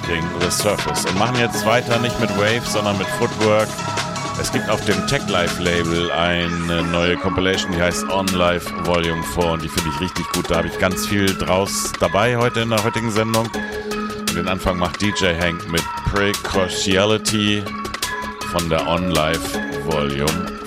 Breaking the Surface und machen jetzt weiter nicht mit Wave, sondern mit Footwork. Es gibt auf dem Tech Life Label eine neue Compilation, die heißt On Life Volume 4 und die finde ich richtig gut. Da habe ich ganz viel draus dabei heute in der heutigen Sendung. Und den Anfang macht DJ Hank mit Precociality von der On Life Volume